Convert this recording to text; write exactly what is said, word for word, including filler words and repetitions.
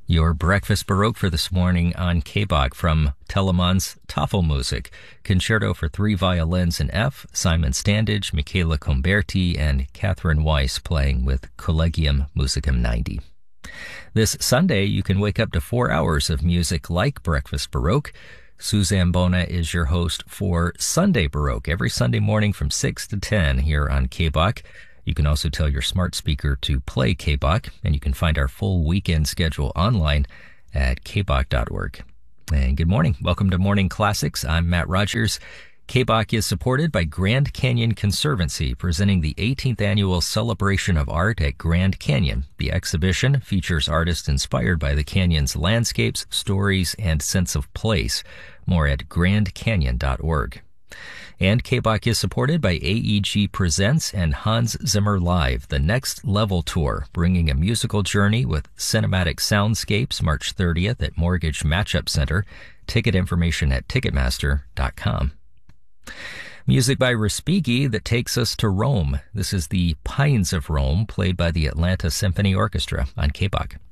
Your breakfast Baroque for this morning on K B O C from Telemann's Tafelmusik, Concerto for Three Violins in F, Simon Standage, Michela Comberti, and Catherine Weiss playing with Collegium Musicum ninety. This Sunday, you can wake up to four hours of music like Breakfast Baroque. Suzanne Bona is your host for Sunday Baroque, every Sunday morning from six to ten here on K B O C. You can also tell your smart speaker to play K B O C, and you can find our full weekend schedule online at k b o c dot org. And good morning. Welcome to Morning Classics. I'm Matt Rogers. K B O C is supported by Grand Canyon Conservancy, presenting the eighteenth Annual Celebration of Art at Grand Canyon. The exhibition features artists inspired by the canyon's landscapes, stories, and sense of place. More at grand canyon dot org. And K B O C is supported by A E G Presents and Hans Zimmer Live, the Next Level Tour, bringing a musical journey with cinematic soundscapes March thirtieth at Mortgage Matchup Center. Ticket information at ticketmaster dot com. Music by Respighi that takes us to Rome. This is the Pines of Rome, played by the Atlanta Symphony Orchestra on K B O C.